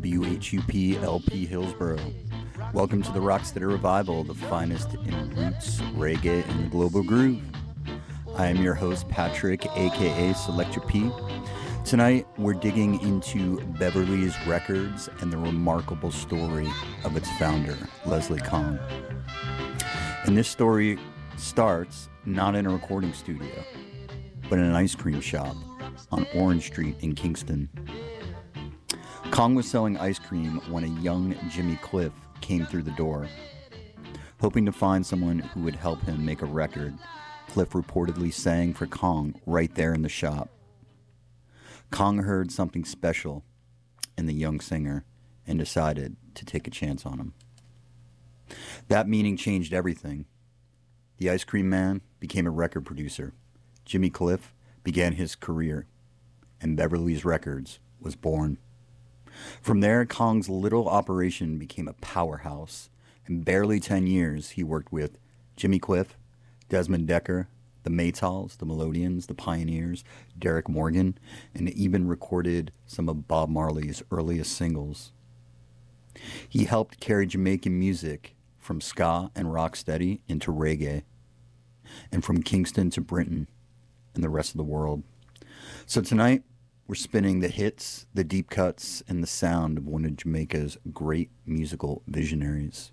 WHUP LP Hillsboro. Welcome to the Rocksteady Revival, the finest in roots, reggae, and the global groove. I am your host, Patrick, aka Selector P. Tonight, we're digging into Beverly's Records and the remarkable story of its founder, Leslie Kong. And this story starts not in a recording studio, but in an ice cream shop on Orange Street in Kingston. Kong was selling ice cream when a young Jimmy Cliff came through the door. Hoping to find someone who would help him make a record, Cliff reportedly sang for Kong right there in the shop. Kong heard something special in the young singer and decided to take a chance on him. That meeting changed everything. The ice cream man became a record producer. Jimmy Cliff began his career, and Beverly's Records was born. From there, Kong's little operation became a powerhouse. In barely 10 years, he worked with Jimmy Cliff, Desmond Dekker, the Maytals, the Melodians, the Pioneers, Derek Morgan, and even recorded some of Bob Marley's earliest singles. He helped carry Jamaican music from ska and rocksteady into reggae, and from Kingston to Britain and the rest of the world. So tonight, we're spinning the hits, the deep cuts, and the sound of one of Jamaica's great musical visionaries,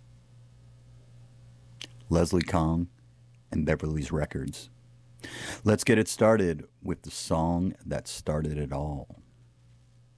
Leslie Kong and Beverly's Records. Let's get it started with the song that started it all.